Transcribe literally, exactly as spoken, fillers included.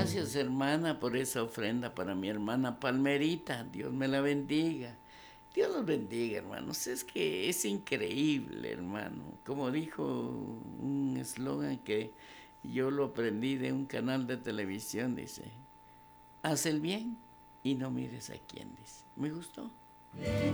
Gracias, hermana, por esa ofrenda para mi hermana Palmerita. Dios me la bendiga. Dios los bendiga, hermanos. Es que es increíble, hermano. Como dijo un eslogan que yo lo aprendí de un canal de televisión, dice, haz el bien y no mires a quién, dice. Me gustó.